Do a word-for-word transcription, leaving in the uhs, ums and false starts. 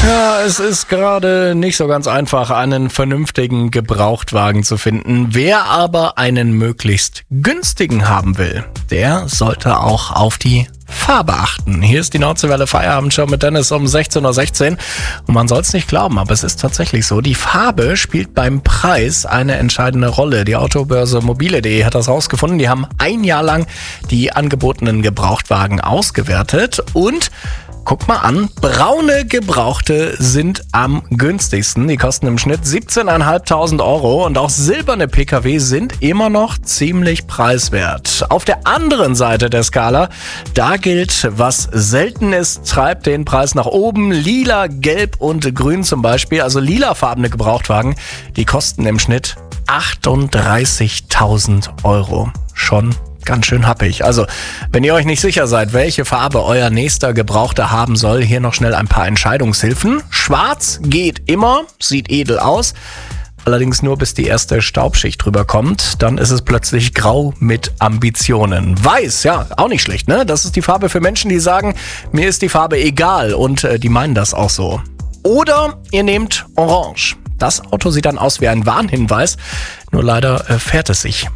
Ja, es ist gerade nicht so ganz einfach, einen vernünftigen Gebrauchtwagen zu finden. Wer aber einen möglichst günstigen haben will, der sollte auch auf die Farbe achten. Hier ist die Nordseewelle Feierabendshow mit Dennis um sechzehn Uhr sechzehn. Und man soll es nicht glauben, aber es ist tatsächlich so. Die Farbe spielt beim Preis eine entscheidende Rolle. Die Autobörse mobile punkt de hat das rausgefunden. Die haben ein Jahr lang die angebotenen Gebrauchtwagen ausgewertet und guck mal an, braune Gebrauchte sind am günstigsten. Die kosten im Schnitt siebzehntausendfünfhundert Euro und auch silberne Pkw sind immer noch ziemlich preiswert. Auf der anderen Seite der Skala, da gilt, was selten ist, treibt den Preis nach oben. Lila, Gelb und Grün zum Beispiel, also lilafarbene Gebrauchtwagen, die kosten im Schnitt achtunddreißigtausend Euro. Schon ganz schön happig. Also, wenn ihr euch nicht sicher seid, welche Farbe euer nächster Gebrauchter haben soll, hier noch schnell ein paar Entscheidungshilfen. Schwarz geht immer, sieht edel aus. Allerdings nur bis die erste Staubschicht drüber kommt, dann ist es plötzlich grau mit Ambitionen. Weiß, ja, auch nicht schlecht, ne? Das ist die Farbe für Menschen, die sagen, mir ist die Farbe egal und äh, die meinen das auch so. Oder ihr nehmt Orange. Das Auto sieht dann aus wie ein Warnhinweis, nur leider äh, fährt es sich